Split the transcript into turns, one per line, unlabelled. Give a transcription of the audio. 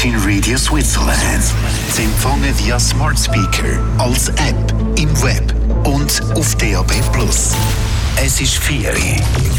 Virgin Radio Switzerland. Zu empfangen via Smart Speaker, als App, im Web und auf DAB+. Es ist 4 Uhr.